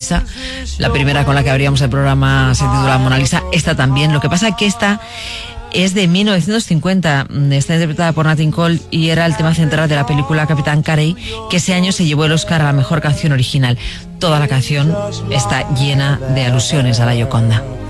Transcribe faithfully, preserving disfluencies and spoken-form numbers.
Lisa. La primera con la que abríamos el programa se titula Mona Lisa. Esta también. Lo que pasa es que esta es de mil novecientos cincuenta, está interpretada por Nat King Cole y era el tema central de la película Capitán Carey, que ese año se llevó el Oscar a la mejor canción original. Toda la canción está llena de alusiones a la Gioconda.